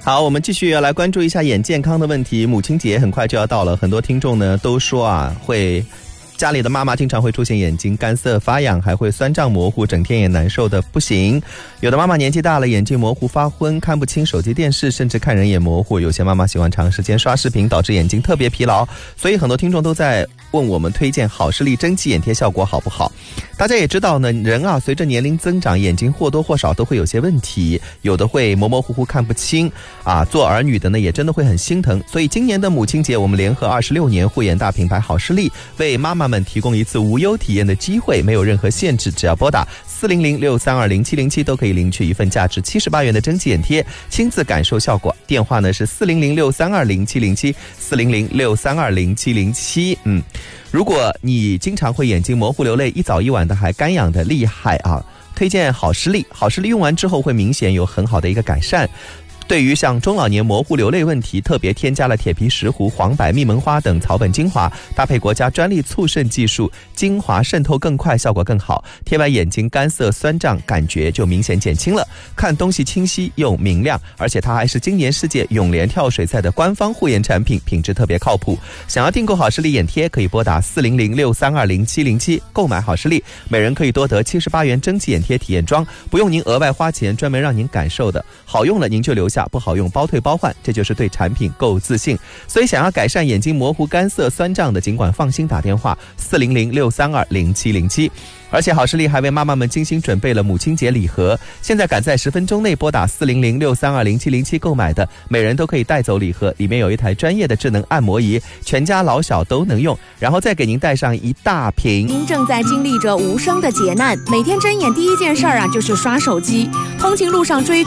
好，我们继续要来关注一下眼健康的问题。母亲节很快就要到了，很多听众呢都说啊，家里的妈妈经常会出现眼睛干涩发痒，还会酸胀模糊，整天也难受的不行。有的妈妈年纪大了，眼睛模糊发昏，看不清手机电视，甚至看人也模糊。有些妈妈喜欢长时间刷视频，导致眼睛特别疲劳。所以很多听众都在问我们推荐好视力蒸汽眼贴效果好不好。大家也知道呢，人啊随着年龄增长，眼睛或多或少都会有些问题，有的会模模糊糊看不清啊，做儿女的呢也真的会很心疼。所以今年的母亲节，我们联合26年护眼大品牌好视力，为妈妈们提供一次无忧体验的机会，没有任何限制，只要拨打400-632-0707都可以领取一份价值78元的蒸汽眼贴，亲自感受效果。电话呢是400-632-0707 400-632-0707。如果你经常会眼睛模糊流泪，一早一晚的还干痒的厉害啊，推荐好视力。好视力用完之后会明显有很好的一个改善。对于像中老年模糊流泪问题，特别添加了铁皮石斛、黄柏、蜜蒙花等草本精华，搭配国家专利促渗技术，精华渗透更快，效果更好。贴完眼睛干涩酸胀感觉就明显减轻了，看东西清晰又明亮，而且它还是今年世界泳联跳水赛的官方护眼产品，品质特别靠谱。想要订购好视力眼贴，可以拨打400-632-0707购买好视力，每人可以多得78元蒸汽眼贴体验装，不用您额外花钱，专门让您感受的。好用了您就留下，不好用包退包换，这就是对产品够自信。所以想要改善眼睛模糊干涩酸胀的，尽管放心打电话400-632-0707。而且好视力还为妈妈们精心准备了母亲节礼盒，现在赶在10分钟内拨打400-632-0707购买的，每人都可以带走礼盒，里面有一台专业的智能按摩仪，全家老小都能用，然后再给您带上一大瓶。 您正在经历着无声的劫难，每天睁眼第一件事就是刷手机，通勤路上追